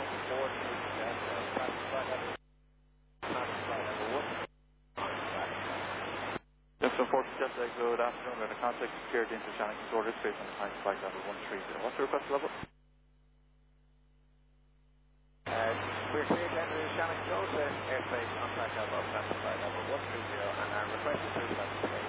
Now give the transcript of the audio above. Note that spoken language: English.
Just unfortunately, good afternoon. We're going to contact security into Shannon Control based on the time flight level 130. What's the request level? We're clear to enter Shannon Control airspace on track level, flight level 130, and our request is to